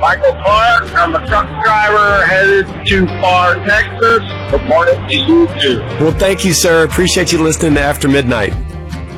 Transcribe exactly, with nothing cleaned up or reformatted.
Michael Clark. I'm a truck driver headed to Far, Texas. Good morning to you, too. Well, thank you, sir. Appreciate you listening to After Midnight.